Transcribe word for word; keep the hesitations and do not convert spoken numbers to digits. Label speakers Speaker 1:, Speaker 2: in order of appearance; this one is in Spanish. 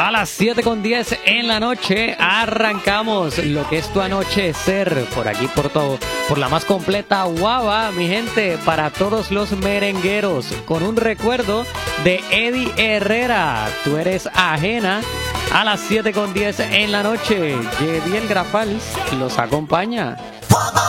Speaker 1: A las siete con diez en la noche arrancamos lo que es tu anochecer por aquí por todo, por la más completa guava, mi gente, para todos los merengueros, con un recuerdo de Eddie Herrera, Tú eres ajena. A las siete con diez en la noche, Yediel Grafals los acompaña.